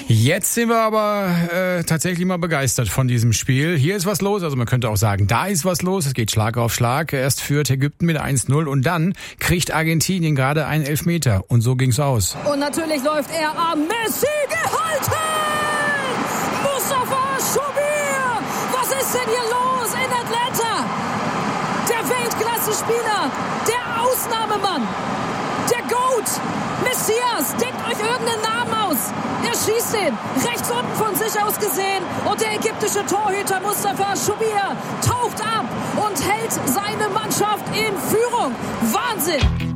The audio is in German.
Jetzt sind wir aber tatsächlich mal begeistert von diesem Spiel. Hier ist was los, also man könnte auch sagen, da ist was los. Es geht Schlag auf Schlag. Erst führt Ägypten mit 1-0 und dann kriegt Argentinien gerade einen Elfmeter. Und so ging's aus. Und natürlich läuft er am Messi gehalten! Mustafa Shubir! Was ist denn hier los in Atlanta? Der Weltklasse-Spieler, der Ausnahmemann, der GOAT, Messias, denkt euch irgendeinen Namen aus. Er schießt ihn, rechts unten von sich aus gesehen. Und der ägyptische Torhüter Mustafa Shubir taucht ab und hält seine Mannschaft in Führung. Wahnsinn!